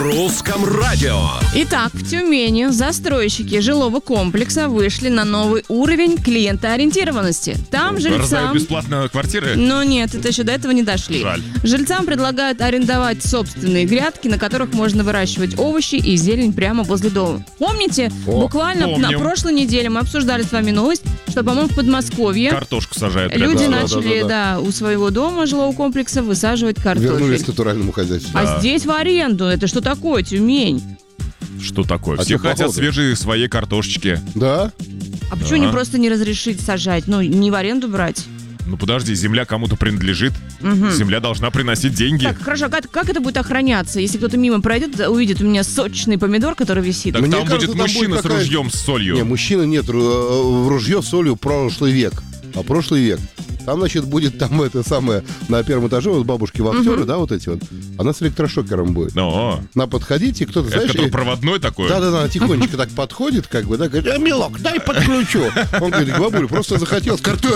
Русском радио. Итак, в Тюмени застройщики жилого комплекса вышли на новый уровень клиентоориентированности. Там Раздают жильцам... бесплатно квартиры? Но нет, это еще до этого не дошли. Жаль. Жильцам предлагают арендовать собственные грядки, на которых можно выращивать овощи и зелень прямо возле дома. Помните, буквально на помним. прошлой неделе мы обсуждали с вами новость, что, по-моему, в Подмосковье Картошку сажают. рядом. люди Да, начали у своего дома жилого комплекса высаживать картофель. Вернулись к натуральному хозяйству. А здесь в аренду. Это что такое, Тюмень? Что такое? А Все что, хотят походу? свежие своей картошечки. Да? А почему не просто не разрешить сажать? Ну, не в аренду брать? Ну подожди, земля кому-то принадлежит. Земля должна приносить деньги. Так, хорошо, как это будет охраняться? Если кто-то мимо пройдет, увидит у меня сочный помидор, который висит. Так Мне там кажется, будет там мужчина будет с какая- ружьем, с солью. Не, мужчина нет, ружье с солью прошлый век. А прошлый век. Там, значит, будет там это самое, на первом этаже, вот бабушки-вахтеры, да, вот эти вот. Она с электрошокером будет. Но, На подходите, кто-то, это знаешь... который проводной такой? Да-да-да, тихонечко так подходит, как бы, да, говорит: милок, дай подключу. Он говорит: бабуля, просто захотел картошки.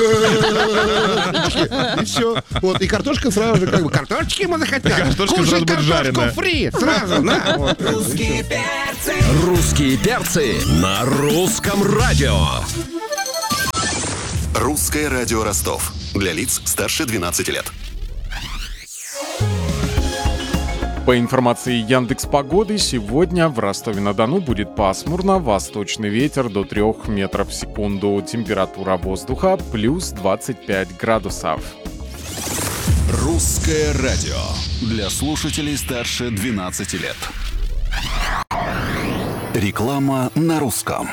И все. Вот, и картошка сразу же, как бы, картошки ему захотел. Картошка Кушай сразу будет картошку жареная. фри, сразу, да. Вот. Русские перцы на русском радио. Русское радио Ростов. Для лиц старше 12 лет. По информации Яндекс.Погоды, сегодня в Ростове-на-Дону будет пасмурно, восточный ветер до 3 метров в секунду, температура воздуха плюс 25 градусов. Русское радио. Для слушателей старше 12 лет. Реклама на русском.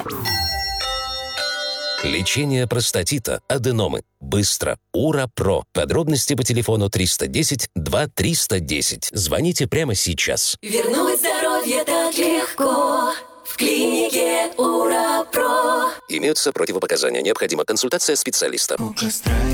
Лечение простатита, аденомы. Быстро. Ура-Про. Подробности по телефону 310-2310. Звоните прямо сейчас. Вернуть здоровье так легко. В клинике Ура-Про. Имеются противопоказания. Необходима консультация специалиста.